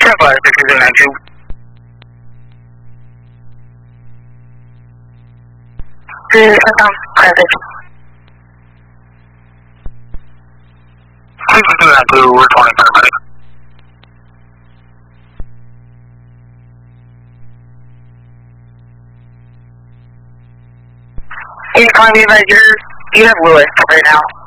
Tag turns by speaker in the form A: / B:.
A: Fire 6392. We're 20 paramedic. Can you call me about you have Lewis right now.